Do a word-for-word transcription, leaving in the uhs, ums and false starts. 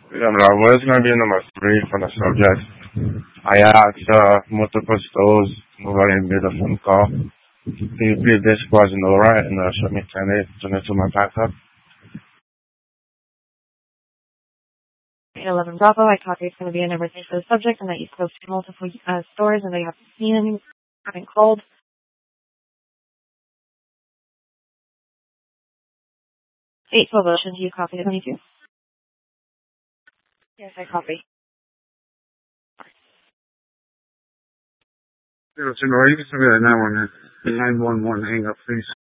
Yeah, but what is going to be number three for the subject? I asked uh, multiple stores. Nobody made a phone call. Can you please this was Nora and uh, submit it to to my backup? eleven Bravo, I copy it's going to be a number three for the subject and that you spoke to multiple uh, stores and they haven't seen any, haven't called. eight twelve Ocean, do you copy the twenty-two? Yes, I copy. Yeah, so Nora, you can send me that now on the nine one one hang up, please.